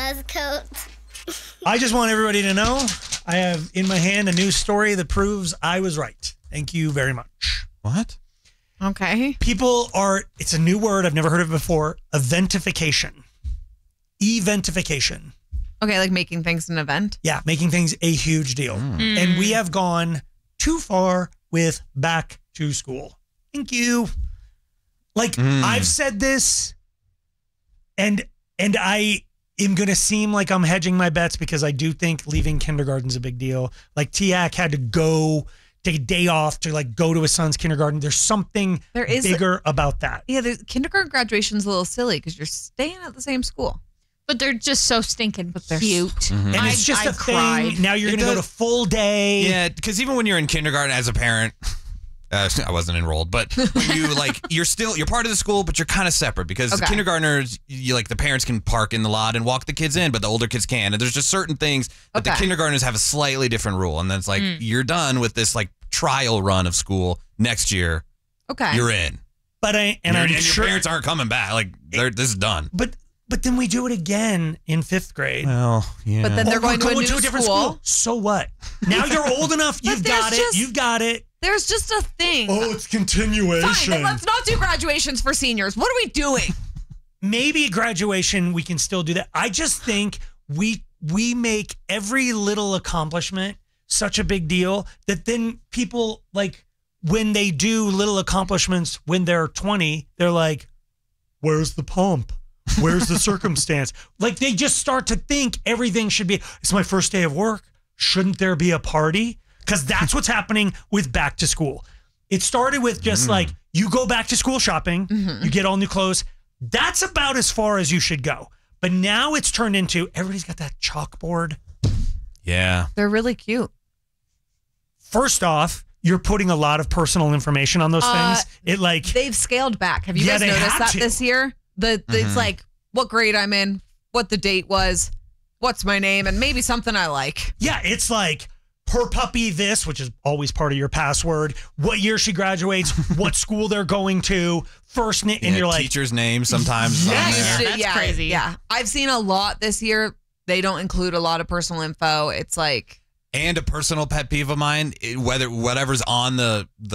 buzz coat. I just want everybody to know I have in my hand a news story that proves I was right. Thank you very much. What? Okay. It's a new word. I've never heard of it before. Eventification. Eventification. Okay, like making things an event? Yeah, making things a huge deal. And we have gone too far with back to school. Thank you. I've said this, and I am going to seem like I'm hedging my bets because I do think leaving kindergarten's a big deal. Like Tiak had to go take a day off to go to his son's kindergarten. There's something bigger about that. Yeah, the kindergarten graduation's a little silly because you're staying at the same school. But they're just so stinking cute. And it's just a thing. Now you're going to go to full day. Yeah, because even when you're in kindergarten as a parent, I wasn't enrolled, but when you you're part of the school, but you're kind of separate because the kindergartners, the parents can park in the lot and walk the kids in, but the older kids can. And there's just certain things that the kindergartners have a slightly different rule. And then it's you're done with this trial run of school next year. Okay. You're in. But your parents aren't coming back. This is done. But then we do it again in 5th grade. Well, yeah. But then they're going to a new different school. So what? Now you're old enough. You've got it. You've got it. There's just a thing. Oh, it's continuation. Fine, then let's not do graduations for seniors. What are we doing? Maybe graduation, we can still do that. I just think we make every little accomplishment such a big deal that then people, when they do little accomplishments when they're 20, they're like, where's the pomp? Where's the circumstance? They just start to think everything should be, it's my first day of work. Shouldn't there be a party? Because that's what's happening with back to school. It started with just you go back to school shopping, you get all new clothes. That's about as far as you should go. But now it's turned into everybody's got that chalkboard. Yeah. They're really cute. First off, you're putting a lot of personal information on those things. They've scaled back. Have you guys noticed that this year? It's what grade I'm in, what the date was, what's my name, and maybe something I like. Yeah, it's her puppy this, which is always part of your password, what year she graduates, what school they're going to, first name, and you're teacher's name sometimes. That's crazy. Yeah, I've seen a lot this year. They don't include a lot of personal info. It's And a personal pet peeve of mine, whatever's on the